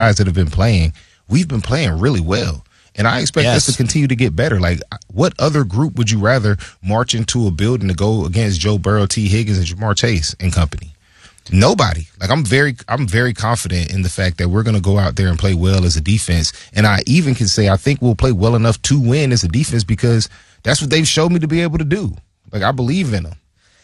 guys that have been playing, we've been playing really well. And I expect us to continue to get better. Like, what other group would you rather march into a building to go against Joe Burrow, T. Higgins, and Jamar Chase and company? Nobody. Like, I'm very confident in the fact that we're going to go out there and play well as a defense. And I even can say I think we'll play well enough to win as a defense because that's what they've showed me to be able to do. Like, I believe in them.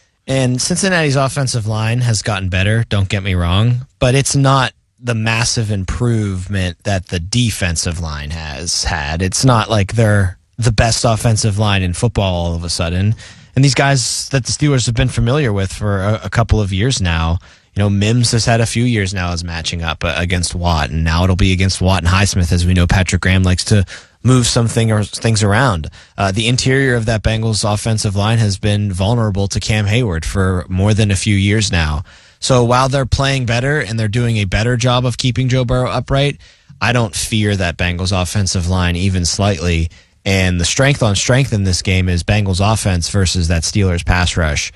And Cincinnati's offensive line has gotten better, don't get me wrong, but it's not the massive improvement that the defensive line has had. It's not like they're the best offensive line in football all of a sudden. And these guys that the Steelers have been familiar with for a couple of years now, you know, Mims has had a few years now as matching up against Watt, and now it'll be against Watt and Highsmith, as we know Patrick Graham likes to move things around. The interior of that Bengals offensive line has been vulnerable to Cam Hayward for more than a few years now. So while they're playing better and they're doing a better job of keeping Joe Burrow upright, I don't fear that Bengals offensive line even slightly. And the strength on strength in this game is Bengals offense versus that Steelers pass rush.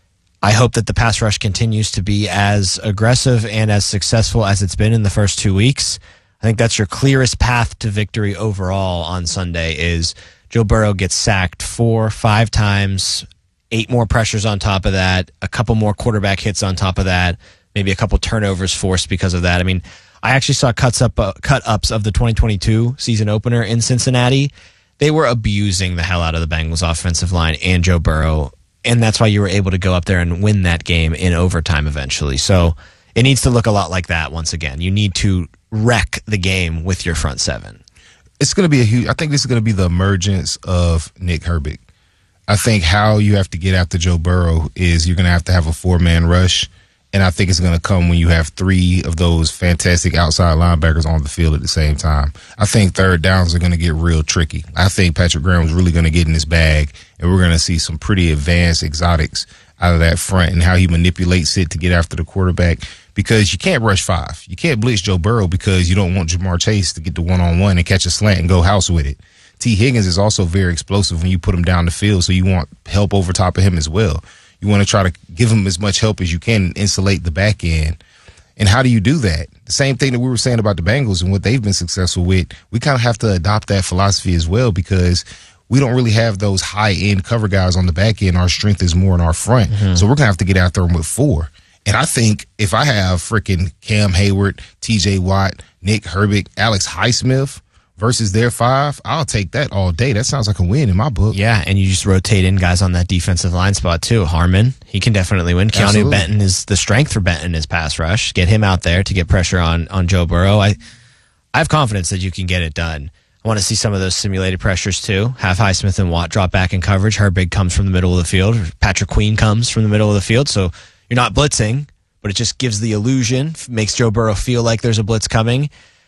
I hope that the pass rush continues to be as aggressive and as successful as it's been in the first 2 weeks. I think that's your clearest path to victory overall on Sunday is Joe Burrow gets sacked 4-5 times, 8 more pressures on top of that, a couple more quarterback hits on top of that, maybe a couple turnovers forced because of that. I mean, I actually saw cut-ups of the 2022 season opener in Cincinnati. They were abusing the hell out of the Bengals offensive line and Joe Burrow, and that's why you were able to go up there and win that game in overtime eventually. So it needs to look a lot like that once again. You need to wreck the game with your front seven. It's going to be I think this is going to be the emergence of Nick Herbig. I think how you have to get after Joe Burrow is you're going to have a 4-man rush, and I think it's going to come when you have 3 of those fantastic outside linebackers on the field at the same time. I think third downs are going to get real tricky. I think Patrick Graham is really going to get in his bag, and we're going to see some pretty advanced exotics out of that front and how he manipulates it to get after the quarterback, because you can't rush 5. You can't blitz Joe Burrow because you don't want Jamar Chase to get the one-on-one and catch a slant and go house with it. T. Higgins is also very explosive when you put him down the field, so you want help over top of him as well. You want to try to give him as much help as you can and insulate the back end. And how do you do that? The same thing that we were saying about the Bengals and what they've been successful with, we kind of have to adopt that philosophy as well, because we don't really have those high-end cover guys on the back end. Our strength is more in our front. Mm-hmm. So we're going to have to get after them with 4. And I think if I have freaking Cam Hayward, T.J. Watt, Nick Herbig, Alex Highsmith versus their 5, I'll take that all day. That sounds like a win in my book. Yeah, and you just rotate in guys on that defensive line spot too. Harmon, he can definitely win. Keanu Benton is the strength for Benton is pass rush. Get him out there to get pressure on Joe Burrow. I have confidence that you can get it done. I want to see some of those simulated pressures too. Have Highsmith and Watt drop back in coverage. Herbig comes from the middle of the field. Patrick Queen comes from the middle of the field. So you're not blitzing, but it just gives the illusion, makes Joe Burrow feel like there's a blitz coming.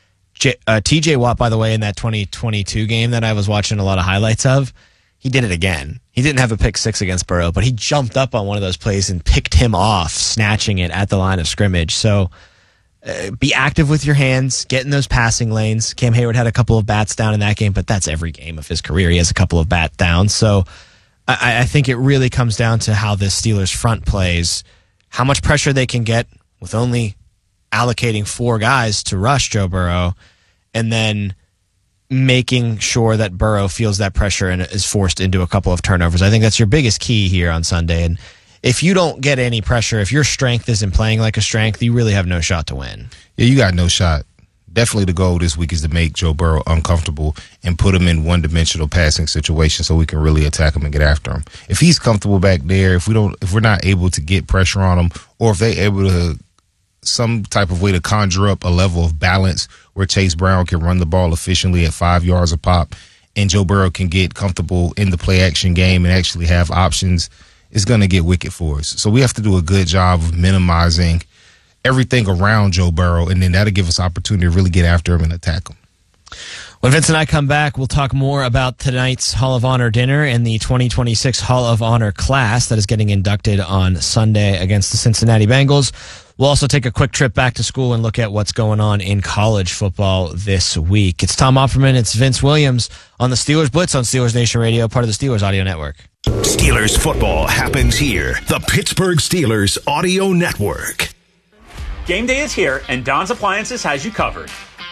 TJ Watt, by the way, in that 2022 game that I was watching a lot of highlights of, he did it again. He didn't have a pick 6 against Burrow, but he jumped up on one of those plays and picked him off, snatching it at the line of scrimmage. So be active with your hands, get in those passing lanes. Cam Hayward had a couple of bats down in that game, but that's every game of his career. He has a couple of bat downs. So I think it really comes down to how this Steelers front plays, how much pressure they can get with only allocating 4 guys to rush Joe Burrow, and then making sure that Burrow feels that pressure and is forced into a couple of turnovers. I think that's your biggest key here on Sunday. And if you don't get any pressure, if your strength isn't playing like a strength, you really have no shot to win. Yeah, you got no shot. Definitely the goal this week is to make Joe Burrow uncomfortable and put him in one-dimensional passing situations so we can really attack him and get after him. If he's comfortable back there, if we're not able to get pressure on him, or if they're able to some type of way to conjure up a level of balance where Chase Brown can run the ball efficiently at 5 yards a pop and Joe Burrow can get comfortable in the play-action game and actually have options, it's going to get wicked for us. So we have to do a good job of minimizing everything around Joe Burrow, and then that'll give us opportunity to really get after him and attack him. When Vince and I come back, we'll talk more about tonight's Hall of Honor dinner and the 2026 Hall of Honor class that is getting inducted on Sunday against the Cincinnati Bengals. We'll also take a quick trip back to school and look at what's going on in college football this week. It's Tom Opperman. It's Vince Williams on the Steelers Blitz on Steelers Nation Radio, part of the Steelers Audio Network. Steelers football happens here. The Pittsburgh Steelers Audio Network. Game day is here, and Don's Appliances has you covered.